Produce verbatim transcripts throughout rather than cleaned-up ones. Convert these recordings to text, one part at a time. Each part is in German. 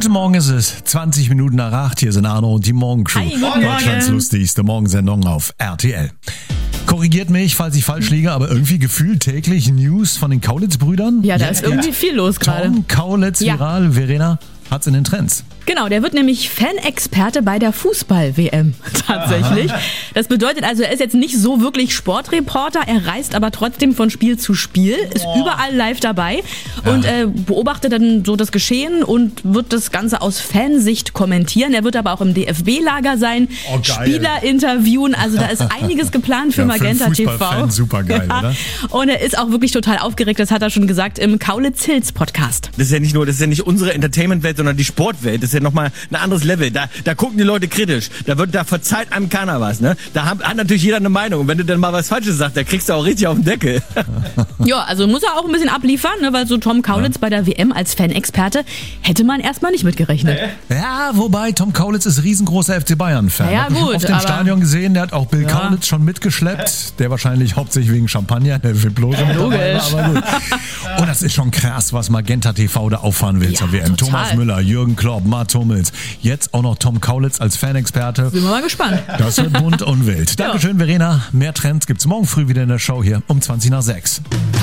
Guten Morgen, ist es zwanzig Minuten nach acht. Hier sind Arno und die Morgencrew. Hi, guten Deutschlands Morgen. lustigste Morgensendung auf R T L. Korrigiert mich, falls ich falsch liege, aber irgendwie gefühlt täglich News von den Kaulitz-Brüdern. Ja, da Jetzt ist irgendwie geht viel los gerade. Tom Kaulitz Ja. viral. Verena hat's in den Trends. Genau, der wird nämlich Fanexperte bei der Fußball-W M tatsächlich. Das bedeutet also, er ist jetzt nicht so wirklich Sportreporter, er reist aber trotzdem von Spiel zu Spiel, ist Oh. überall live dabei und äh, beobachtet dann so das Geschehen und wird das Ganze aus Fansicht kommentieren. Er wird aber auch im D F B-Lager sein, Oh, geil. Spieler interviewen, also da ist einiges geplant für Ja, für einen Magenta T V. Fußballfan supergeil, oder? Und er ist auch wirklich total aufgeregt, das hat er schon gesagt im Kaulitz Hills Podcast. Das ist ja nicht nur, das ist ja nicht unsere Entertainment-Welt, sondern die Sportwelt. Das ist ja nochmal ein anderes Level. Da, da gucken die Leute kritisch. Da wird, da verzeiht einem keiner was, ne? Da hat, hat natürlich jeder eine Meinung. Und wenn du dann mal was Falsches sagst, da kriegst du auch richtig auf den Deckel. Ja, also muss er auch ein bisschen abliefern, ne, weil so Tom Kaulitz ja. bei der W M als Fanexperte hätte man erstmal nicht mitgerechnet. Ja, wobei Tom Kaulitz ist riesengroßer F C Bayern-Fan. Ja, ja, Hab ich gut, auf dem aber- Stadion gesehen, der hat auch Bill Ja. Kaulitz schon mitgeschleppt. Der wahrscheinlich hauptsächlich wegen Champagner, der will bloß mit dabei Logisch. war, aber gut. Und das ist schon krass, was Magenta T V da auffahren will Ja, zur W M. total. Thomas Müller, Jürgen Klopp, Mats Hummels, jetzt auch noch Tom Kaulitz als Fanexperte. Sind wir mal gespannt. Das wird bunt und wild. Dankeschön, Verena. Mehr Trends gibt's morgen früh wieder in der Show hier um zwanzig nach sechs.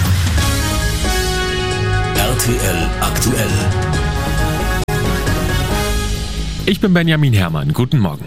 R T L aktuell. Ich bin Benjamin Herrmann. Guten Morgen.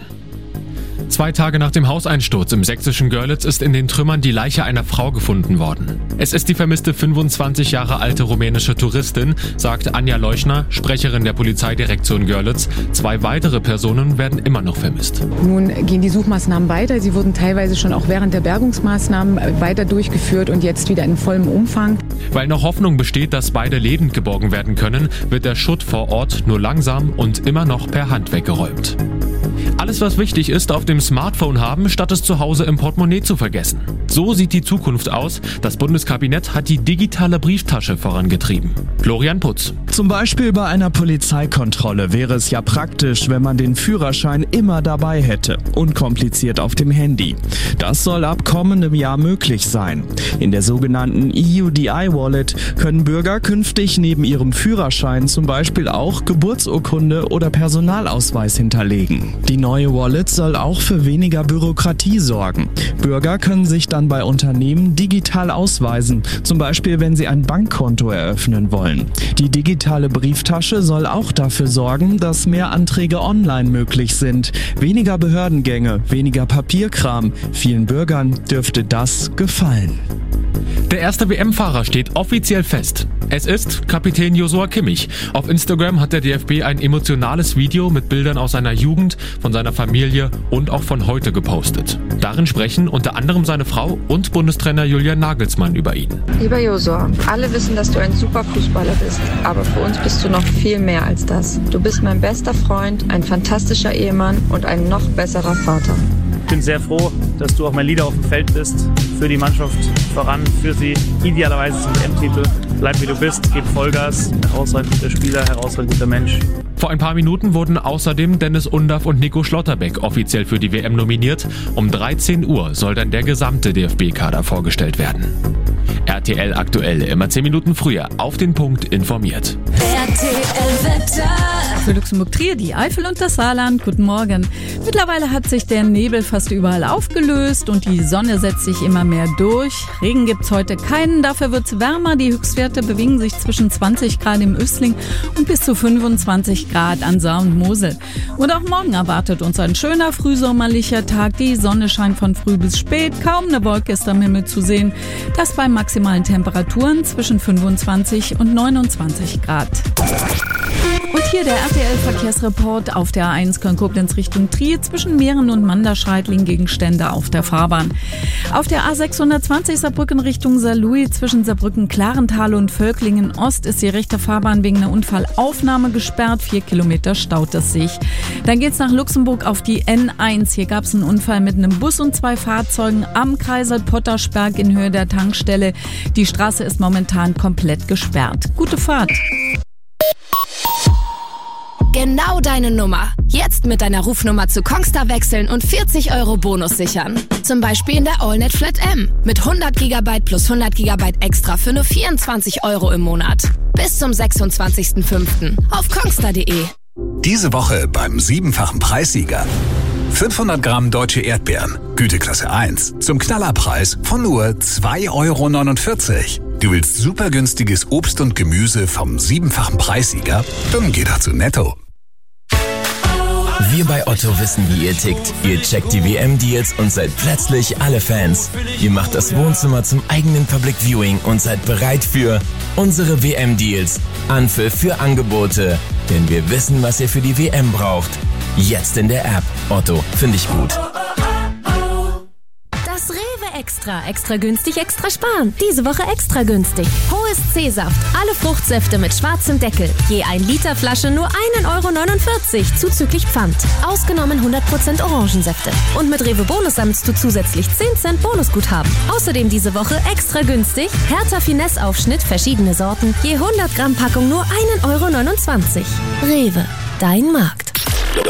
Zwei Tage nach dem Hauseinsturz im sächsischen Görlitz ist in den Trümmern die Leiche einer Frau gefunden worden. Es ist die vermisste fünfundzwanzig Jahre alte rumänische Touristin, sagt Anja Leuschner, Sprecherin der Polizeidirektion Görlitz. Zwei weitere Personen werden immer noch vermisst. Nun gehen die Suchmaßnahmen weiter. Sie wurden teilweise schon auch während der Bergungsmaßnahmen weiter durchgeführt und jetzt wieder in vollem Umfang. Weil noch Hoffnung besteht, dass beide lebend geborgen werden können, wird der Schutt vor Ort nur langsam und immer noch per Hand weggeräumt. Alles, was wichtig ist, auf dem Smartphone haben, statt es zu Hause im Portemonnaie zu vergessen. So sieht die Zukunft aus. Das Bundeskabinett hat die digitale Brieftasche vorangetrieben. Florian Putz. Zum Beispiel bei einer Polizeikontrolle wäre es ja praktisch, wenn man den Führerschein immer dabei hätte, unkompliziert auf dem Handy. Das soll ab kommendem Jahr möglich sein. In der sogenannten E U D I-Wallet können Bürger künftig neben ihrem Führerschein zum Beispiel auch Geburtsurkunde oder Personalausweis hinterlegen. Die neue Wallet soll auch für weniger Bürokratie sorgen. Bürger können sich dann bei Unternehmen digital ausweisen, zum Beispiel wenn sie ein Bankkonto eröffnen wollen. Die digitale Brieftasche soll auch dafür sorgen, dass mehr Anträge online möglich sind, weniger Behördengänge, weniger Papierkram. Vielen Bürgern dürfte das gefallen. Der erste W M-Fahrer steht offiziell fest. Es ist Kapitän Joshua Kimmich. Auf Instagram hat der D F B ein emotionales Video mit Bildern aus seiner Jugend, von seiner Familie und auch von heute gepostet. Darin sprechen unter anderem seine Frau und Bundestrainer Julian Nagelsmann über ihn. Lieber Joshua, alle wissen, dass du ein super Fußballer bist, aber für uns bist du noch viel mehr als das. Du bist mein bester Freund, ein fantastischer Ehemann und ein noch besserer Vater. Ich bin sehr froh, dass du auch mein Leader auf dem Feld bist, für die Mannschaft voran, für sie idealerweise zum W M-Titel. Bleib wie du bist, gib Vollgas, herausragend guter Spieler, herausragend guter Mensch. Vor ein paar Minuten wurden außerdem Dennis Undaff und Nico Schlotterbeck offiziell für die W M nominiert. Um dreizehn Uhr soll dann der gesamte D F B-Kader vorgestellt werden. R T L aktuell, immer zehn Minuten früher, auf den Punkt informiert. R T L Wetter. Für Luxemburg-Trier, die Eifel und das Saarland. Guten Morgen. Mittlerweile hat sich der Nebel fast überall aufgelöst und die Sonne setzt sich immer mehr durch. Regen gibt's heute keinen, dafür wird's wärmer. Die Höchstwerte bewegen sich zwischen zwanzig Grad im Östling und bis zu fünfundzwanzig Grad an Saar und Mosel. Und auch morgen erwartet uns ein schöner frühsommerlicher Tag. Die Sonne scheint von früh bis spät, kaum eine Wolke ist am Himmel zu sehen. Das bei maximalen Temperaturen zwischen fünfundzwanzig und neunundzwanzig Grad. Und hier der R T L-Verkehrsreport auf der A eins Köln-Koblenz Richtung Trier zwischen Mähren und Manderscheid liegen Gegenstände auf der Fahrbahn. Auf der A sechshundertzwanzig Saarbrücken Richtung Saarlouis zwischen Saarbrücken-Klarental und Völklingen-Ost ist die rechte Fahrbahn wegen einer Unfallaufnahme gesperrt. Vier Kilometer staut es sich. Dann geht's nach Luxemburg auf die N eins. Hier gab's einen Unfall mit einem Bus und zwei Fahrzeugen am Kreisel Pottersberg in Höhe der Tankstelle. Die Straße ist momentan komplett gesperrt. Gute Fahrt! Genau deine Nummer. Jetzt mit deiner Rufnummer zu Kongstar wechseln und vierzig Euro Bonus sichern. Zum Beispiel in der AllNet Flat M. Mit hundert Gigabyte plus hundert Gigabyte extra für nur vierundzwanzig Euro im Monat. Bis zum sechsundzwanzigsten fünften auf kongstar punkt de. Diese Woche beim siebenfachen Preissieger. fünfhundert Gramm deutsche Erdbeeren, Güteklasse eins, zum Knallerpreis von nur zwei Euro neunundvierzig. Du willst super günstiges Obst und Gemüse vom siebenfachen Preissieger? Dann geh doch zu Netto. Wir bei Otto wissen, wie ihr tickt. Ihr checkt die W M-Deals und seid plötzlich alle Fans. Ihr macht das Wohnzimmer zum eigenen Public Viewing und seid bereit für unsere W M-Deals. Anpfiff für Angebote. Denn wir wissen, was ihr für die W M braucht. Jetzt in der App. Otto, finde ich gut. Das Rewe Extra. Extra günstig, extra sparen. Diese Woche extra günstig. Hohes C-Saft. Alle Fruchtsäfte mit schwarzem Deckel. Je ein Liter Flasche nur ein Euro neunundvierzig zuzüglich Pfand. Ausgenommen hundert Prozent Orangensäfte. Und mit Rewe Bonus sammelst du zusätzlich zehn Cent Bonusguthaben. Außerdem diese Woche extra günstig. Hertha Finesse Aufschnitt, verschiedene Sorten. Je hundert Gramm Packung nur ein Euro neunundzwanzig. Rewe. Dein Markt.